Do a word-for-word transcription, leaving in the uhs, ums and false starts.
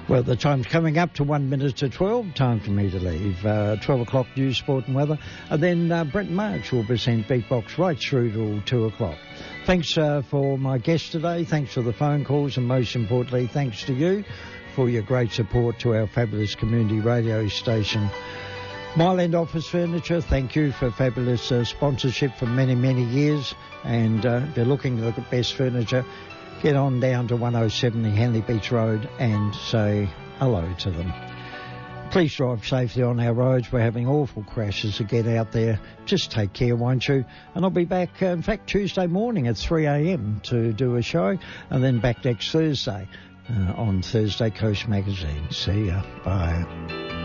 Well, the time's coming up to one minute to twelve. Time for me to leave. Uh, twelve o'clock news, sport and weather. And then uh, Brent Marks will present Beatbox right through till two o'clock. Thanks uh, for my guest today. Thanks for the phone calls. And most importantly, thanks to you for your great support to our fabulous community radio station. Myland Office Furniture, thank you for fabulous uh, sponsorship for many, many years. And uh, if you're looking to look at best furniture, get on down to one oh seven Henley Beach Road and say hello to them. Please drive safely on our roads. We're having awful crashes, so get out there. Just take care, won't you? And I'll be back, uh, in fact, Tuesday morning at three a.m. to do a show, and then back next Thursday uh, on Thursday Coast Magazine. See ya. Bye.